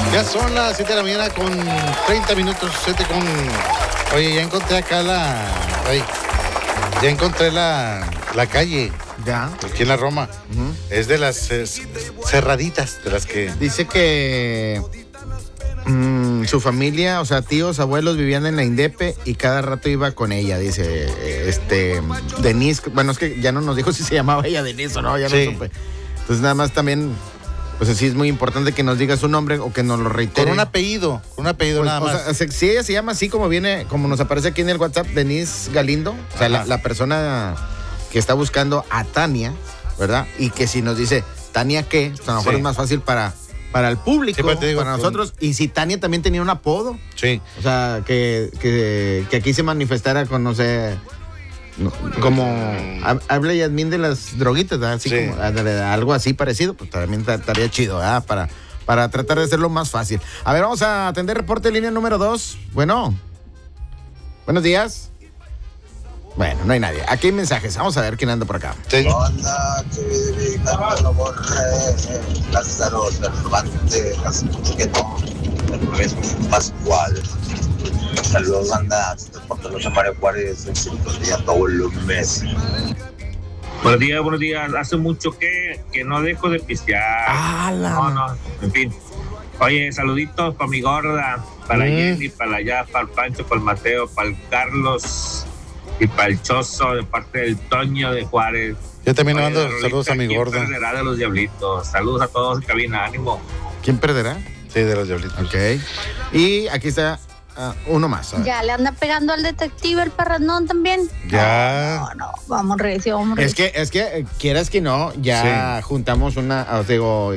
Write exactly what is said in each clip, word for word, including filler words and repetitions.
Ya son las siete de la mañana con treinta minutos, siete con... Oye, ya encontré acá la... Ay, ya encontré la, la calle. Ya. Aquí en la Roma. Uh-huh. Es de las eh, cerraditas, de las que... Dice que mmm, su familia, o sea, tíos, abuelos vivían en la Indepe y cada rato iba con ella, dice este Denise. Bueno, es que ya no nos dijo si se llamaba ella Denise o no, ya sí. no supe. Entonces nada más también... Pues así es muy importante que nos diga su nombre o que nos lo reitere. Con un apellido, con un apellido pues, nada más. O sea, si ella se llama así como viene, como nos aparece aquí en el WhatsApp, Denise Galindo, o sea, la, la persona que está buscando a Tania, ¿verdad? Y que si nos dice Tania qué, pues a lo mejor sí. es más fácil para, para el público, sí, digo, para nosotros. Con... Y si Tania también tenía un apodo. Sí. O sea, que, que, que aquí se manifestara con, no sé... No, como habla Yasmín de las droguitas, ¿verdad? Así sí. como algo así parecido, pues también estaría chido, ¿verdad? Para, para tratar de hacerlo más fácil. A ver, vamos a atender reporte línea número dos. Bueno, buenos días. Bueno, no hay nadie. Aquí hay mensajes. Vamos a ver quién anda por acá. Sí. Hola, Chivirica, Borre, Lázaro, Cervantes, que no, es Pascual. Saludos, banda. Por los Mario Juárez, día todo el mes. Buenos días, buenos días. Hace mucho que, que no dejo de pistear. Ah, la... No, no, en fin. Oye, saluditos para mi gorda, para mm. Jenny, para allá, para el Pancho, para el Mateo, para el Carlos y para el Choso, de parte del Toño de Juárez. Yo también le mando saludos a mi gorda. ¿Quién perderá de los Diablitos? Saludos a todos en cabina, ánimo. ¿Quién perderá? Sí, de los Diablitos. Ok. Y aquí está uh, uno más. Ya le anda pegando al detective el Parranón también. Ya. No, no, vamos recio, vamos recio. Es que, es que, quieras que no, ya sí. juntamos una, os digo,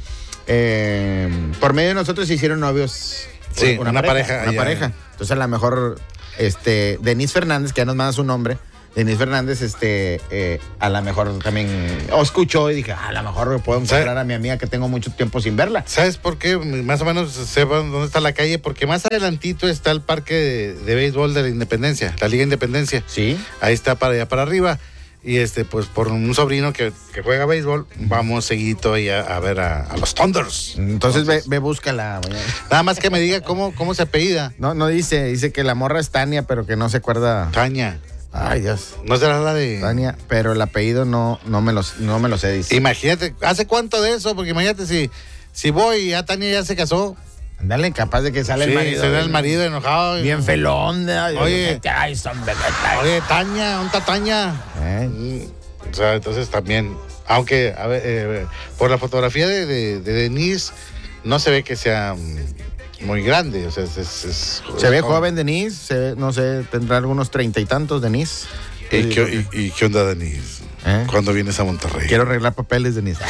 eh, por medio de nosotros se hicieron novios. Sí, una, una pareja. pareja una ya, pareja. Ya. Entonces a lo mejor, este, Denise Fernández, que ya nos manda su nombre, Denise Fernández, este, eh, a lo mejor también o escuchó y dije, ah, a lo mejor podemos hablar a mi amiga que tengo mucho tiempo sin verla. ¿Sabes por qué? Más o menos sepan dónde está la calle, porque más adelantito está el parque de, de béisbol de la Independencia, la Liga Independencia. Sí. Ahí está para allá para arriba. Y este, pues por un sobrino que, que juega béisbol, vamos seguidito ahí a, a ver a, a los Thunders. Entonces, Entonces ve, ve, búscala. Nada más que me diga cómo, cómo se apellida. No, no dice, dice que la morra es Tania, pero que no se acuerda. Tania. Ay, Dios. No será la de... Tania, pero el apellido no, no, me, los, no me lo sé, dice. Imagínate, ¿hace cuánto de eso? Porque imagínate si, si voy y ya Tania ya se casó. Ándale, capaz de que sale sí, el marido. sale el marido enojado. Bien felón. De, oye, ay, son oye, Tania, ¿dónde está Tania? ¿Eh? O sea, entonces también, aunque, a ver, eh, por la fotografía de, de, de Denise, no se ve que sea muy grande, o sea, es... es, es se ve joven, joven Denise, se ve, no sé, tendrá algunos treinta y tantos Denise. ¿Y qué, y, y qué onda Denise? ¿Eh? ¿Cuándo vienes a Monterrey? Quiero arreglar papeles, Denise.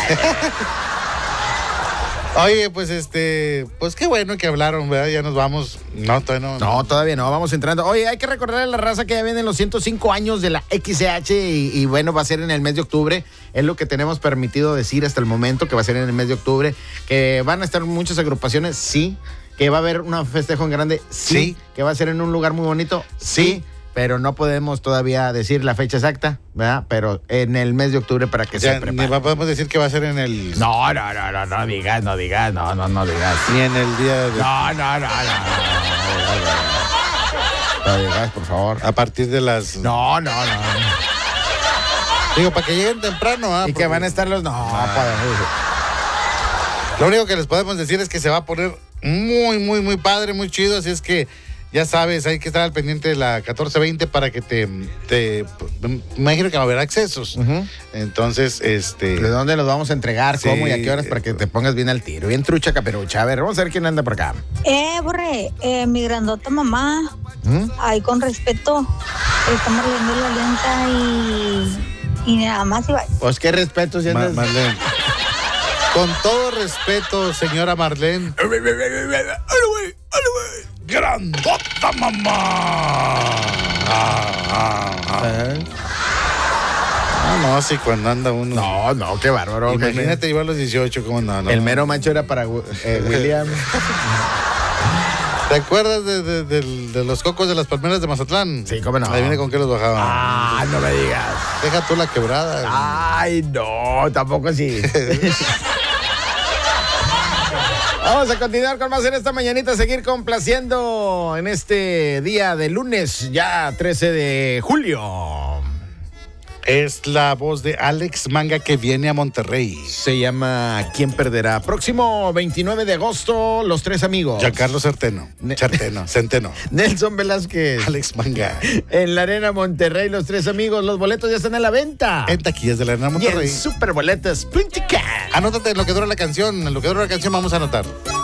Oye, pues este, pues qué bueno que hablaron, ¿verdad? Ya nos vamos. No, todavía no. No, todavía no, vamos entrando. Oye, hay que recordar a la raza que ya vienen los ciento cinco años de la X C H y, y bueno, va a ser en el mes de octubre. Es lo que tenemos permitido decir hasta el momento, que va a ser en el mes de octubre. Que van a estar muchas agrupaciones, sí. Que va a haber un festejo en grande, sí. sí. Que va a ser en un lugar muy bonito, sí. sí. Pero no podemos todavía decir la fecha exacta, ¿verdad? Pero en el mes de octubre para que o sea, se prepare. Ni podemos decir que va a ser en el... No, no, no, no, no digas, no digas, no, no, no digas. Ni en el día de... No, no, no, no, no, no, no digas, por favor. A partir de las... No, no, no. Digo, para que lleguen temprano, ¿ah? Y porque... que van a estar los... No, ah. podemos. Lo único que les podemos decir es que se va a poner muy, muy, muy padre, muy chido, así es que... Ya sabes, hay que estar al pendiente de la catorce veinte para que te, te me imagino que va a haber accesos. Uh-huh. Entonces, este... ¿De dónde los vamos a entregar? Sí. ¿Cómo y a qué horas? Para que te pongas bien al tiro. Bien trucha, caperucha. A ver, vamos a ver quién anda por acá. Eh, Borre, eh, mi grandota mamá. ¿Mm? Ahí con respeto. Estamos viendo la lenta y... Y nada más y va. Pues qué respeto si andas... Ma- Marlene. Con todo respeto, señora Marlene. ¡Grandota, mamá! Ah, ah, ah. ¿Eh? Ah, no, sí, cuando anda uno. No, no, qué bárbaro. Imagínate llevar los dieciocho, ¿cómo no? no el mero macho era para eh, William. ¿Te acuerdas de, de, de, de los cocos de las palmeras de Mazatlán? Sí, cómo no. Ahí viene con qué los bajaban. Ah, no me digas. Deja tú la quebrada. Ay, no, tampoco así. Vamos a continuar con más en esta mañanita, seguir complaciendo en este día de lunes, ya trece de julio. Es la voz de Alex Manga que viene a Monterrey. Se llama ¿Quién perderá? Próximo veintinueve de agosto, Los Tres Amigos. Giancarlo Certeno. Ne- Certeno, Centeno. Nelson Velázquez. Alex Manga. En la Arena Monterrey, Los Tres Amigos. Los boletos ya están a la venta. En taquillas de la Arena Y Monterrey. en superboletas punto com. Anótate en lo que dura la canción. En lo que dura la canción vamos a anotar.